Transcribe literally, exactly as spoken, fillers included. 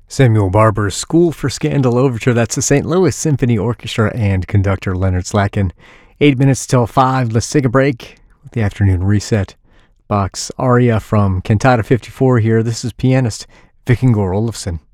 Samuel Barber's School for Scandal Overture. That's the Saint Louis Symphony Orchestra and conductor Leonard Slatkin. Eight minutes till five. Let's take a break with the afternoon reset. Bach's aria from Cantata fifty-four here. This is pianist Vikingur Olafsson.